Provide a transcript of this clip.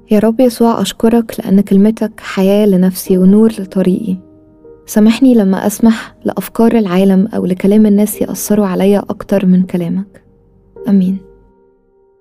يا رب يسوع، أشكرك لأن كلمتك حياة لنفسي ونور لطريقي. سامحني لما أسمح لأفكار العالم أو لكلام الناس يأثروا عليا أكتر من كلامك. آمين.